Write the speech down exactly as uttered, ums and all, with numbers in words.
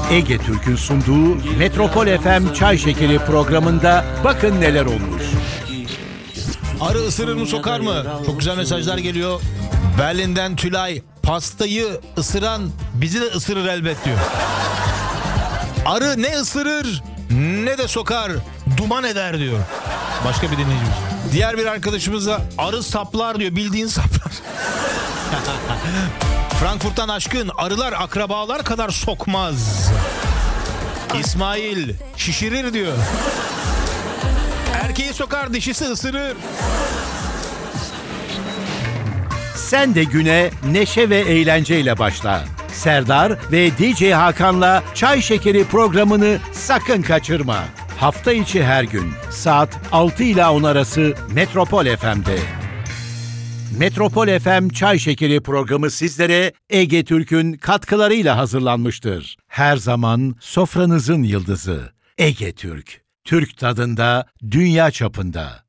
Ege Türk'ün sunduğu Metropol F M Çay Şekeri programında bakın neler olmuş. Arı ısırır mı sokar mı? Çok güzel mesajlar geliyor. Berlin'den Tülay, pastayı ısıran bizi de ısırır elbet diyor. Arı ne ısırır ne de sokar, duman eder diyor. Başka bir dinleyicimiz. Diğer bir arkadaşımız da arı saplar diyor, bildiğin saplar. Frankfurt'tan Aşkın, arılar akrabalar kadar sokmaz. İsmail şişirir diyor. Erkeği sokar, dişisi ısırır. Sen de güne neşe ve eğlenceyle başla. Serdar ve D J Hakan'la Çay Şekeri programını sakın kaçırma. Hafta içi her gün saat altı ile on arası Metropol F M'de. Metropol F M Çay Şekeri programı sizlere Ege Türk'ün katkılarıyla hazırlanmıştır. Her zaman sofranızın yıldızı Ege Türk. Türk tadında, dünya çapında.